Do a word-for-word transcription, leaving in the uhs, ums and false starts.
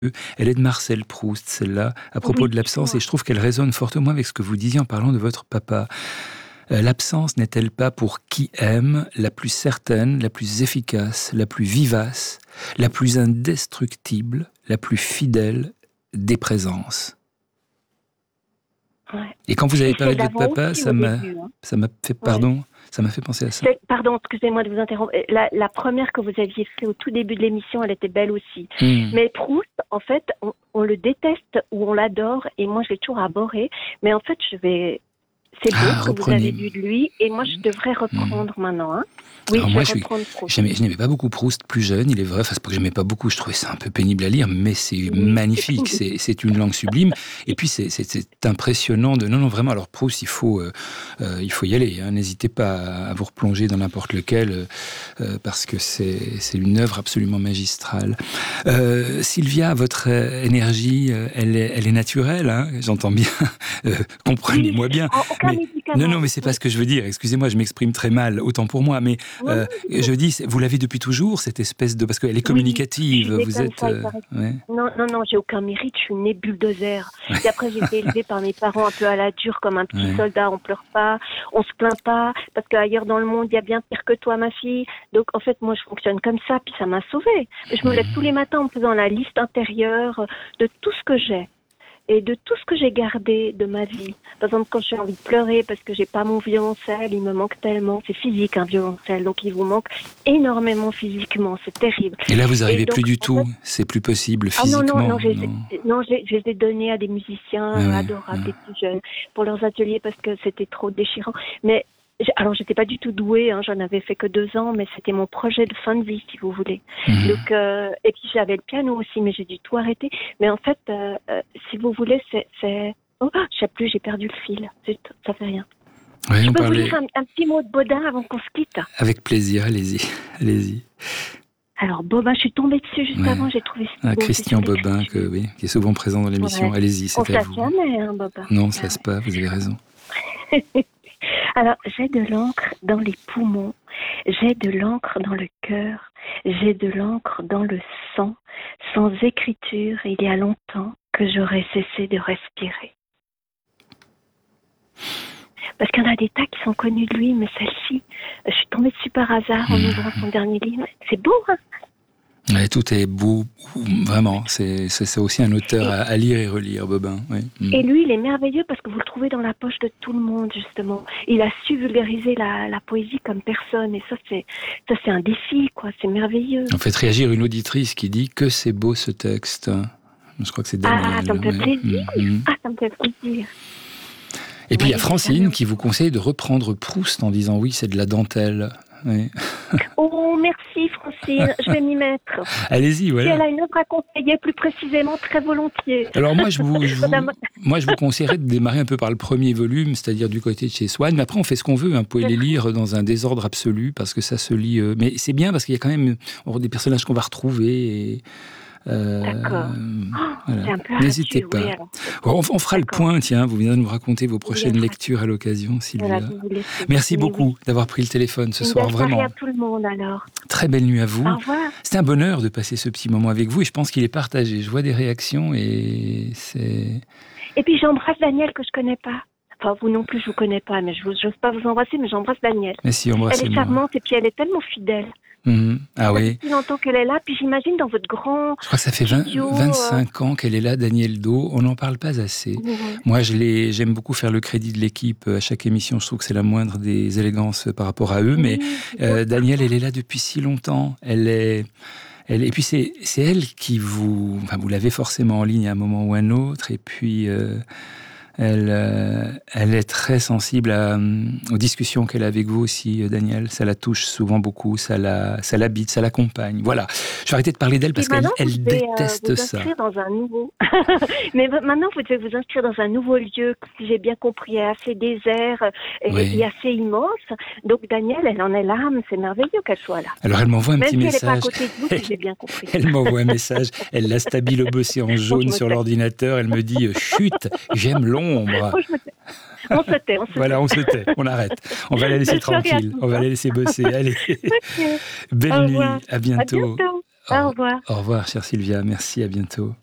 Elle est de Marcel Proust, celle-là, à propos Oui, de l'absence, dites-moi. et je trouve qu'elle résonne fortement avec ce que vous disiez en parlant de votre papa. Euh, L'absence n'est-elle pas pour qui aime la plus certaine, la plus efficace, la plus vivace, la plus indestructible, la plus fidèle des présences? Ouais. Et quand vous avez Et parlé c'est de votre d'avant papa, aussi ça au m'a, début. Hein. ça m'a fait, Ouais. pardon, ça m'a fait penser à ça. C'est- Pardon, excusez-moi de vous interrompre. La, la première que vous aviez fait au tout début de l'émission, elle était belle aussi. Hmm. Mais Proust, en fait, on, on le déteste ou on l'adore, et moi je l'ai toujours abhorré. Mais en fait, je vais. C'est beau Ah, ce que reprenez. vous avez dit de lui, et moi je devrais reprendre mmh. maintenant. Hein. Oui, Alors je moi, vais je, suis, reprendre Proust. j'aimais, je n'aimais pas beaucoup Proust plus jeune, il est vrai. Enfin, c'est pas que j'aimais pas beaucoup, je trouvais ça un peu pénible à lire, mais c'est oui, magnifique, c'est, c'est une langue sublime. Et puis c'est, c'est, c'est impressionnant de. Non, non, vraiment. Alors Proust, il faut, euh, euh, il faut y aller. Hein. N'hésitez pas à vous replonger dans n'importe lequel, euh, parce que c'est, c'est une œuvre absolument magistrale. Euh, Sylvia, votre énergie, elle est, elle est naturelle. Hein, j'entends bien. Euh, comprenez-moi bien. Mais, non, non, mais c'est pas ce que je veux dire. Excusez-moi, je m'exprime très mal, autant pour moi. Mais euh, je dis, vous l'avez depuis toujours, cette espèce de... Parce qu'elle est communicative, oui, vous êtes... Ça, euh, ouais. Non, non, non, j'ai aucun mérite, je suis née bulldozer. Et après, j'ai été élevée par mes parents un peu à la dure, comme un petit ouais. soldat. On pleure pas, on se plaint pas, parce qu'ailleurs dans le monde, il y a bien pire que toi, ma fille. Donc, en fait, moi, je fonctionne comme ça, puis ça m'a sauvée. Je me lève tous les matins en faisant la liste intérieure de tout ce que j'ai. Et de tout ce que j'ai gardé de ma vie. Par exemple, quand j'ai envie de pleurer parce que j'ai pas mon violoncelle, il me manque tellement. C'est physique, un violoncelle, donc il vous manque énormément physiquement. C'est terrible. Et là, vous n'arrivez plus du tout. Fait... C'est plus possible physiquement. Ah non, non, non, j'ai, non. non j'ai, je les ai donnés à des musiciens ah ouais, adorables, des plus jeunes, pour leurs ateliers parce que c'était trop déchirant. Mais alors, j'étais pas du tout douée, hein, j'en avais fait que deux ans, mais c'était mon projet de fin de vie, si vous voulez. Mmh. Donc, euh, et puis j'avais le piano aussi, mais j'ai dû tout arrêter. Mais en fait, euh, euh, si vous voulez, c'est, c'est... Oh, je sais plus, j'ai perdu le fil. Zut, ça fait rien. Oui, je on peux parlait... vous dire un, un petit mot de Bodin avant qu'on se quitte? Avec plaisir, allez-y, allez-y. Alors, Bobin, je suis tombée dessus juste ouais. avant, j'ai trouvé ça. Ah, Christian Bobin, que, oui, qui est souvent présent dans l'émission. Ouais. Allez-y, c'est on à vous. On ne se lasse jamais, hein, Bobin. Non, on ne se lasse pas, vous avez raison. Alors, j'ai de l'encre dans les poumons, j'ai de l'encre dans le cœur, j'ai de l'encre dans le sang. Sans écriture, il y a longtemps que j'aurais cessé de respirer. Parce qu'il y en a des tas qui sont connus de lui, mais celle-ci, je suis tombée dessus par hasard en ouvrant son dernier livre. C'est beau, hein? Ouais, tout est beau, vraiment. C'est, c'est, c'est aussi un auteur à, à lire et relire, Bobin. Oui. Et lui, il est merveilleux parce que vous le trouvez dans la poche de tout le monde, justement. Il a su vulgariser la, la poésie comme personne. Et ça, c'est, ça, c'est un défi, quoi. C'est merveilleux. En fait, réagir une auditrice qui dit que c'est beau ce texte. Je crois que c'est Daniel. Ah, ça me fait ouais. plaisir. Mmh. Ah, ça me fait plaisir. Et puis, il y a Francine qui vous conseille de reprendre Proust en disant oui, c'est de la dentelle. Oui. Oh, merci Francine, je vais m'y mettre. Allez-y, voilà. Si elle a une œuvre à conseiller plus précisément, très volontiers. Alors moi, je vous, je vous, moi, je vous conseillerais de démarrer un peu par le premier volume, c'est-à-dire du côté de chez Swann. Mais après, on fait ce qu'on veut. Hein. Vous pouvez les lire dans un désordre absolu parce que ça se lit. Euh... Mais c'est bien parce qu'il y a quand même des personnages qu'on va retrouver. Et... Euh, D'accord. Oh, voilà. C'est un peu N'hésitez pas. Oui, on, on fera D'accord. le point, tiens. Vous venez de nous raconter vos prochaines oui, lectures à l'occasion, Sylvia. Voilà, Merci Mais beaucoup oui. d'avoir pris le téléphone ce Une soir, belle vraiment. à tout le monde alors. Très belle nuit à vous. Au revoir. C'était un bonheur de passer ce petit moment avec vous et je pense qu'il est partagé. Je vois des réactions et c'est. Et puis j'embrasse Daniel que je connais pas. Enfin, vous non plus, je vous connais pas, mais je n'ose pas vous embrasser, mais j'embrasse Daniel. Merci, embrassez-moi. Elle est charmante et puis elle est tellement fidèle. Mmh. Ah ça oui. fait si longtemps qu'elle est là, puis j'imagine dans votre grand. Je crois que ça fait vingt, studio, vingt-cinq euh... ans qu'elle est là, Daniel Do. On n'en parle pas assez. Mmh. Moi, je l'ai, j'aime beaucoup faire le crédit de l'équipe à chaque émission. Je trouve que c'est la moindre des élégances par rapport à eux. Mmh. Mais euh, Daniel, elle est là depuis si longtemps. Elle est. Elle, et puis c'est, c'est elle qui vous. Enfin, vous l'avez forcément en ligne à un moment ou à un autre. Et puis. Euh, Elle, euh, elle est très sensible à, aux discussions qu'elle a avec vous aussi, Daniel. Ça la touche souvent beaucoup, ça, la, ça l'habite, ça l'accompagne. Voilà. Je vais arrêter de parler d'elle parce qu'elle elle devez, déteste euh, vous ça. Inscrire dans un nouveau... Mais maintenant, vous devez vous inscrire dans un nouveau lieu, si j'ai bien compris, assez désert et, oui. et assez immense. Donc Daniel, elle en est l'âme, c'est merveilleux qu'elle soit là. Alors elle m'envoie un Même petit si message. Elle n'est pas à côté de vous, si j'ai bien compris. Elle m'envoie un message. Elle la stabilo bossé en jaune sur l'ordinateur. Elle me dit chut, j'aime l'ombre. Oh, je me tais. On se tait, on se Voilà, tait. on se tait, on arrête. On va la laisser tranquille. On va la laisser bosser. Allez. Okay. Belle Au nuit. revoir. À bientôt. À bientôt. Au revoir. Au revoir, chère Sylvia. Merci, à bientôt.